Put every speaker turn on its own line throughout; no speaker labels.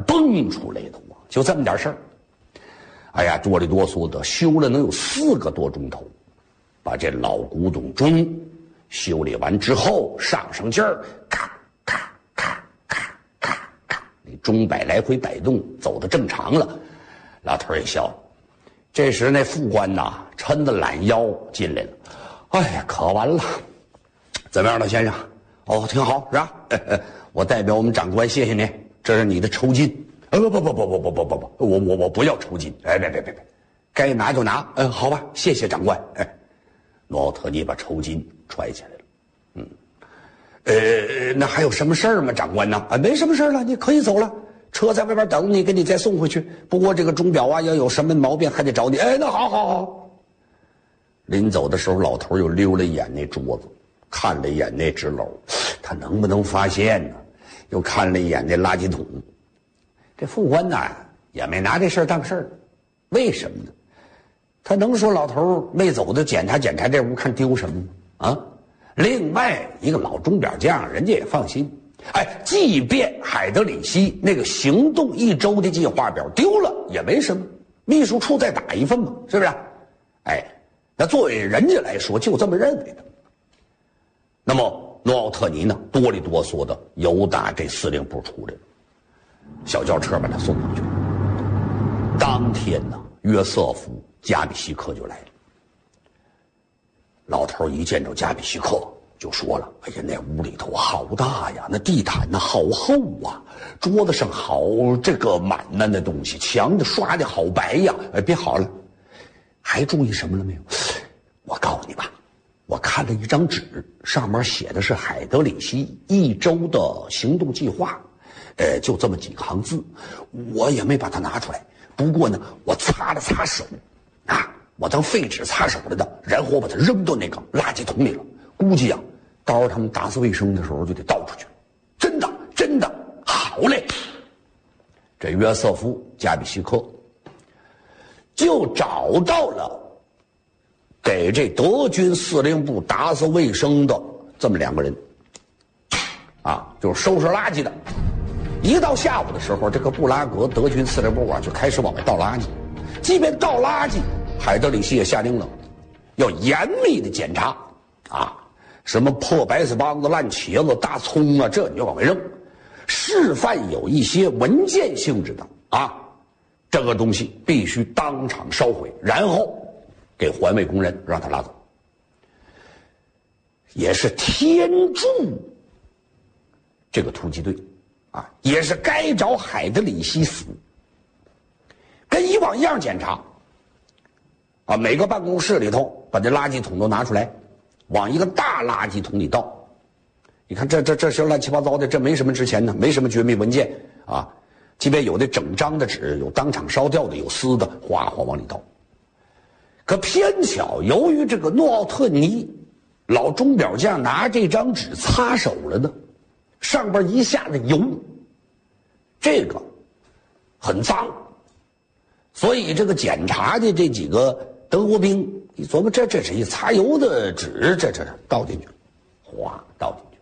蹦出来的啊，就这么点事儿。哎呀，哆里哆嗦的修了能有4个多钟头，把这老古董钟修理完之后，上劲儿，咔咔咔咔咔咔，那钟摆来回摆动，走得正常了。老头也笑了。这时那副官呐，抻着懒腰进来了。哎呀，可完了！怎么样，老先生？哦，挺好，是吧？我代表我们长官谢谢您，这是你的酬金。不，我不要酬金。哎，别，该拿就拿。好吧，谢谢长官。诺奥特尼把酬金揣起来了。那还有什么事儿吗，长官呢？没什么事儿了，你可以走了。车在外边等你，给你再送回去。不过这个钟表啊，要有什么毛病还得找你。那好。临走的时候，老头又溜了一眼那桌子，看了一眼那纸篓，他能不能发现呢？又看了一眼那垃圾桶。这副官呢，也没拿这事儿当事儿。为什么呢？他能说老头没走的检查检查这屋看丢什么吗？啊！另外一个老钟表匠，人家也放心。即便海德里希那个行动1周的计划表丢了也没什么，秘书处再打一份嘛，是不是？那作为人家来说就这么认为的。那么诺奥特尼呢，哆里哆嗦的由打这司令部出来了，小轿车把他送回去。当天呢，约瑟夫·加比西克就来了。老头一见着加比西克就说了：“哎呀，那屋里头好大呀，那地毯呢好厚啊，桌子上好这个满了那东西，墙的刷的好白呀。别好了，还注意什么了没有？我告诉你吧，我看了一张纸，上面写的是海德里希1周的行动计划，就这么几行字，我也没把它拿出来。不过呢，我擦了擦手，我当废纸擦手了的，然后我把它扔到那个垃圾桶里了。估计到时候他们打扫卫生的时候就得倒出去了。真的，好嘞。这约瑟夫·加比西克就找到了给这德军司令部打扫卫生的这么2个人，就是收拾垃圾的。一到下午的时候，这个布拉格德军司令部就开始往外倒垃圾。即便倒垃圾，海德里希也下令了，要严密的检查什么破白菜帮子、烂茄子、大葱这你就往外扔。示范有一些文件性质的这个东西必须当场烧毁，然后给环卫工人让他拉走。也是天助这个突击队也是该找海德里希死。跟以往一样检查每个办公室里头把这垃圾桶都拿出来，往一个大垃圾桶里倒。你看这些乱七八糟的，这没什么值钱的，没什么绝密文件即便有的整张的纸，有当场烧掉的，有撕的，哗哗往里倒。可偏巧由于这个诺奥特尼老钟表匠拿这张纸擦手了呢，上边一下子油，这个很脏，所以这个检查的这几个德国兵一琢磨，这是一擦油的纸，这倒进去了，哗倒进去了。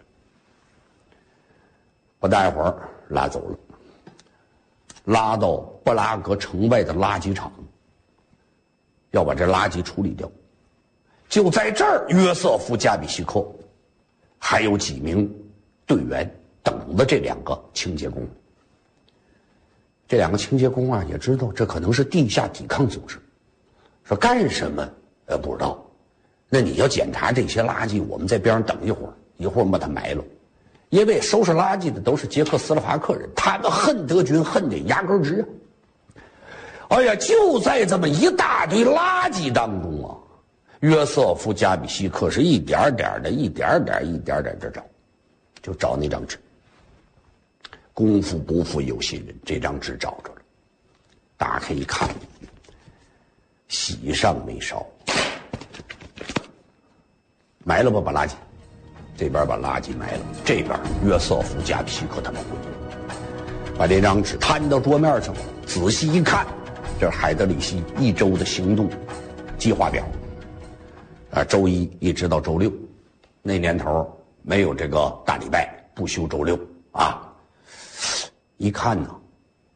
不大一会儿拉走了，拉到布拉格城外的垃圾场，要把这垃圾处理掉。就在这儿，约瑟夫·加比西克还有几名队员等着这2个清洁工。这2个清洁工也知道这可能是地下抵抗组织，说干什么不知道。那你要检查这些垃圾，我们在边上等一会儿，一会儿我们把它埋了。因为收拾垃圾的都是捷克斯洛伐克人，他们恨德军恨得牙根直就在这么一大堆垃圾当中约瑟夫·加比西克是一点点的找，就找那张纸。功夫不负有心人，这张纸找着了，打开一看，喜上眉梢。埋了吧，把垃圾。这边把垃圾埋了，这边约瑟夫·加比西克他们回去了，把这张纸摊到桌面上，仔细一看，这是海德里希1周的行动计划表周1一直到周6，那年头没有这个大礼拜，不休周6一看呢，